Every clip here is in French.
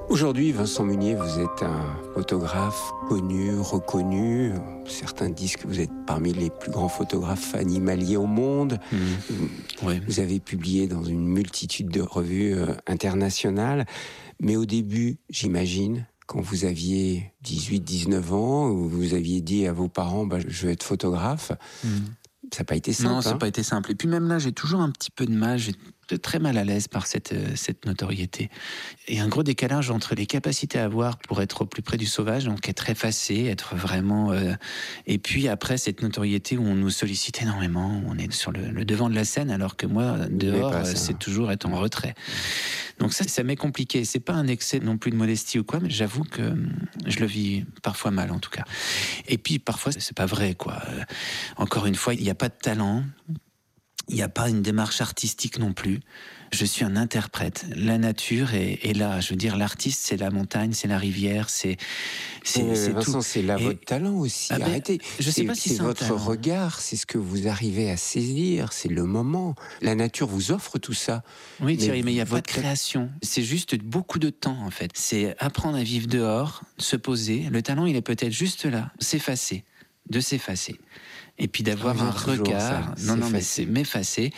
Aujourd'hui, Vincent Munier, vous êtes un photographe connu, reconnu. Certains disent que vous êtes parmi les plus grands photographes animaliers au monde. Oui. Vous avez publié dans une multitude de revues internationales. Mais au début, j'imagine, quand vous aviez 18-19 ans, vous aviez dit à vos parents je vais être photographe, ça n'a pas été simple. Non, ça n'a pas été simple. Et puis même là, j'ai toujours un petit peu de mal, j'ai très mal à l'aise par cette notoriété. Et un gros décalage entre les capacités à avoir pour être au plus près du sauvage, donc être effacé, être vraiment... Et puis après, cette notoriété où on nous sollicite énormément, où on est sur le devant de la scène, alors que moi, dehors, c'est toujours être en retrait. Donc ça m'est compliqué. C'est pas un excès non plus de modestie ou quoi, mais j'avoue que je le vis parfois mal, en tout cas. Et puis parfois, c'est pas vrai, quoi. Encore une fois, il n'y a pas de talent. Il n'y a pas une démarche artistique non plus. Je suis un interprète. La nature est là. Je veux dire, l'artiste, c'est la montagne, c'est la rivière, c'est Vincent, tout. c'est là votre talent aussi. Arrêtez. Je sais pas si c'est votre un talent. regard, c'est ce que vous arrivez à saisir, c'est le moment. La nature vous offre tout ça. Oui, Thierry, mais il n'y a pas de votre création. C'est juste beaucoup de temps, en fait. C'est apprendre à vivre dehors, se poser. Le talent, il est peut-être juste là, de s'effacer. Et puis d'avoir un regard. Non, mais c'est m'effacer.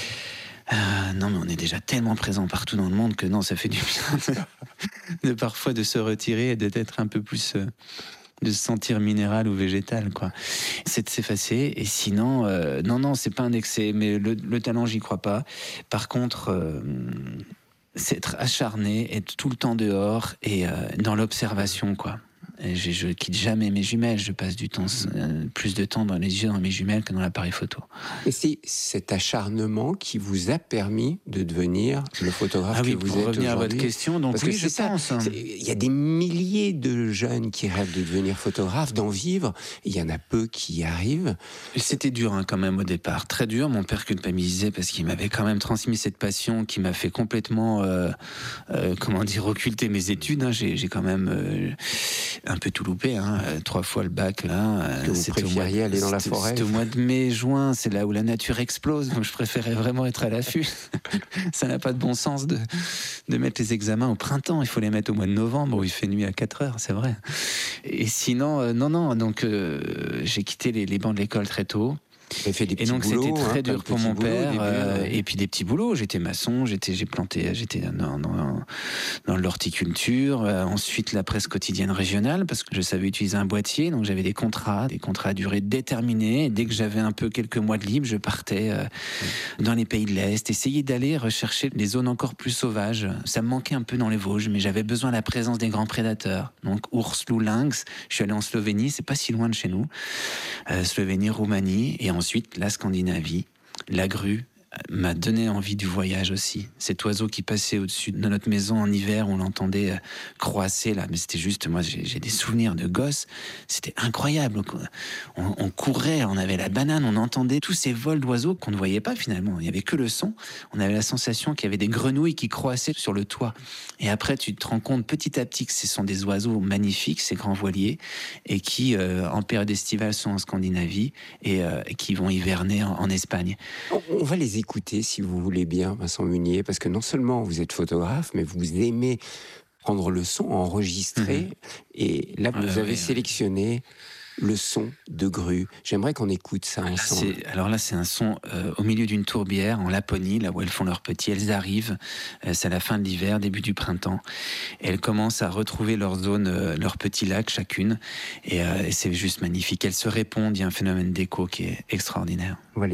Non, mais on est déjà tellement présent partout dans le monde que non, ça fait du bien de parfois de se retirer et d'être un peu plus, de se sentir minéral ou végétal, quoi. C'est de s'effacer. Et sinon, non, c'est pas un excès, mais le talent, j'y crois pas. Par contre, c'est être acharné, être tout le temps dehors et dans l'observation, quoi. Je quitte jamais mes jumelles, je passe plus de temps dans les yeux dans mes jumelles que dans l'appareil photo. Et c'est cet acharnement qui vous a permis de devenir le photographe que vous êtes aujourd'hui. Pour revenir à votre question, donc parce oui, que je pense. Il y a des milliers de jeunes qui rêvent de devenir photographe, d'en vivre. Il y en a peu qui y arrivent. C'était dur quand même au départ, très dur. Mon père culpabilisait parce qu'il m'avait quand même transmis cette passion qui m'a fait complètement, occulter mes études. J'ai quand même un peu tout loupé, 3 fois le bac là. Que vous préfériez aller dans la forêt. C'était au mois de mai, juin, c'est là où la nature explose, donc je préférais vraiment être à l'affût. Ça n'a pas de bon sens de mettre les examens au printemps, il faut les mettre au mois de novembre où il fait nuit à 4 heures, c'est vrai. Et sinon, donc j'ai quitté les bancs de l'école très tôt. Fait des petits et donc boulots, c'était très dur pour mon père, début, et puis des petits boulots. J'étais maçon, j'étais dans l'horticulture, ensuite la presse quotidienne régionale parce que je savais utiliser un boîtier, donc j'avais des contrats à durée déterminée. Et dès que j'avais un peu quelques mois de libre, je partais dans les pays de l'Est, essayer d'aller rechercher des zones encore plus sauvages. Ça me manquait un peu dans les Vosges, mais j'avais besoin de la présence des grands prédateurs. Donc ours, loup, lynx. Je suis allé en Slovénie, c'est pas si loin de chez nous. Slovénie, Roumanie, et ensuite la Scandinavie, la grue m'a donné envie du voyage aussi. Cet oiseau qui passait au-dessus de notre maison en hiver, on l'entendait croasser là, mais c'était juste, moi j'ai des souvenirs de gosse, c'était incroyable. On courait, on avait la banane, on entendait tous ces vols d'oiseaux qu'on ne voyait pas finalement, il n'y avait que le son. On avait la sensation qu'il y avait des grenouilles qui croassaient sur le toit. Et après tu te rends compte petit à petit que ce sont des oiseaux magnifiques, ces grands voiliers, et qui en période estivale sont en Scandinavie et qui vont hiverner en Espagne. On va les écouter, si vous voulez bien, Vincent Munier, parce que non seulement vous êtes photographe, mais vous aimez prendre le son, enregistrer, et là vous avez sélectionné le son de grue. J'aimerais qu'on écoute ça ensemble. Alors là, c'est un son au milieu d'une tourbière en Laponie, là où elles font leurs petits. Elles arrivent, c'est à la fin de l'hiver, début du printemps, et elles commencent à retrouver leur zone, leur petit lac chacune, et c'est juste magnifique. Elles se répondent, il y a un phénomène d'écho qui est extraordinaire. Voilà.